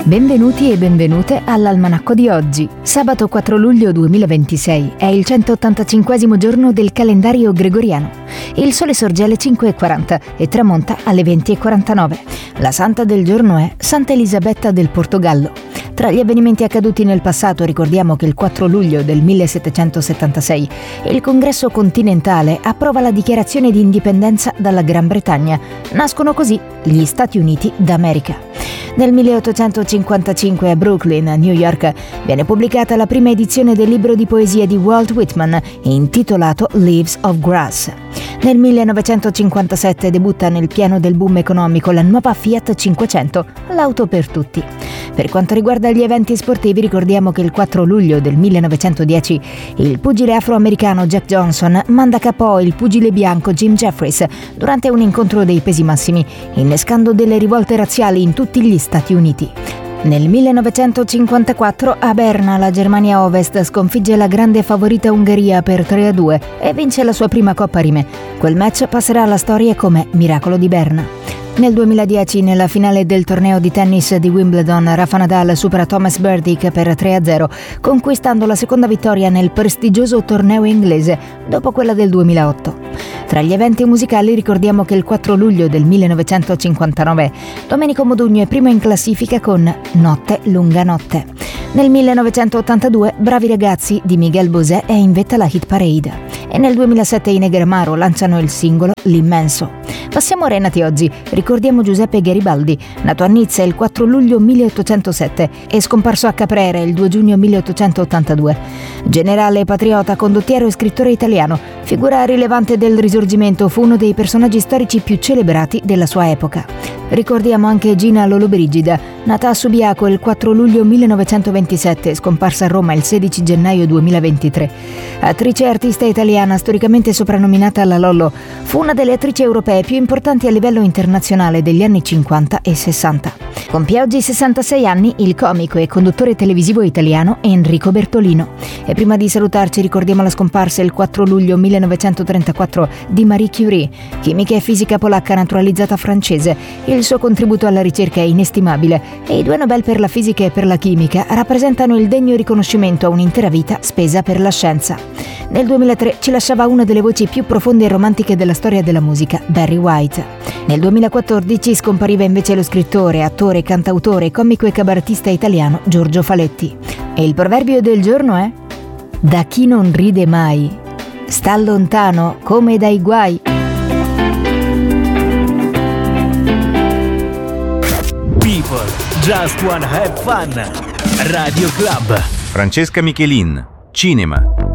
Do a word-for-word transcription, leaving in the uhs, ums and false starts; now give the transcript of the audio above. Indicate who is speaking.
Speaker 1: Benvenuti e benvenute all'Almanacco di oggi. Sabato quattro luglio duemilaventisei è il centottantacinquesimo giorno del calendario gregoriano. Il sole sorge alle cinque e quaranta e tramonta alle venti e quarantanove. La santa del giorno è Santa Elisabetta del Portogallo. Tra gli avvenimenti accaduti nel passato ricordiamo che il quattro luglio del millesettecentosettantasei il Congresso continentale approva la dichiarazione di indipendenza dalla Gran Bretagna. Nascono così gli Stati Uniti d'America. Nel milleottocentocinquantacinque a Brooklyn, New York, viene pubblicata la prima edizione del libro di poesia di Walt Whitman, intitolato Leaves of Grass. Nel millenovecentocinquantasette debutta nel pieno del boom economico la nuova Fiat cinquecento, l'auto per tutti. Per quanto riguarda gli eventi sportivi, ricordiamo che il quattro luglio del millenovecentodieci il pugile afroamericano Jack Johnson manda K O il pugile bianco Jim Jeffries durante un incontro dei pesi massimi, innescando delle rivolte razziali in tutti gli Stati Uniti. Nel millenovecentocinquantaquattro a Berna la Germania Ovest sconfigge la grande favorita Ungheria per tre a due e vince la sua prima Coppa Rime. Quel match passerà alla storia come Miracolo di Berna. Nel duemiladieci, nella finale del torneo di tennis di Wimbledon, Rafa Nadal supera Thomas Berdych per tre a zero, conquistando la seconda vittoria nel prestigioso torneo inglese, dopo quella del duemilaotto. Tra gli eventi musicali ricordiamo che il quattro luglio del millenovecentocinquantanove Domenico Modugno è primo in classifica con Notte lunga notte. Nel millenovecentottantadue Bravi ragazzi di Miguel Bosé è in vetta alla hit parade. E nel duemilasette i Negramaro lanciano il singolo L'immenso. Passiamo ai renati oggi. Ricordiamo Giuseppe Garibaldi, nato a Nizza il quattro luglio milleottocentosette e scomparso a Caprera il due giugno milleottocentottantadue. Generale, patriota, condottiero e scrittore italiano, figura rilevante del Risorgimento, fu uno dei personaggi storici più celebrati della sua epoca. Ricordiamo anche Gina Lollobrigida, nata a Subiaco il quattro luglio millenovecentoventisette, scomparsa a Roma il sedici gennaio duemilaventitré. Attrice e artista italiana, storicamente soprannominata la Lollo, fu una delle attrici europee più importanti a livello internazionale degli anni cinquanta e sessanta. Compie oggi sessantasei anni il comico e conduttore televisivo italiano Enrico Bertolino. E prima di salutarci ricordiamo la scomparsa il quattro luglio millenovecentotrentaquattro di Marie Curie, chimica e fisica polacca naturalizzata francese. Il suo contributo alla ricerca è inestimabile e i due Nobel per la fisica e per la chimica rappresentano il degno riconoscimento a un'intera vita spesa per la scienza. Nel duemilatré ci lasciava una delle voci più profonde e romantiche della storia della musica, Barry White. Nel duemilaquattordici scompariva invece lo scrittore, attore, cantautore, comico e cabarettista italiano Giorgio Faletti. E il proverbio del giorno è: da chi non ride mai sta lontano come dai guai.
Speaker 2: People just wanna have fun. Radio Club.
Speaker 3: Francesca Michelin, cinema.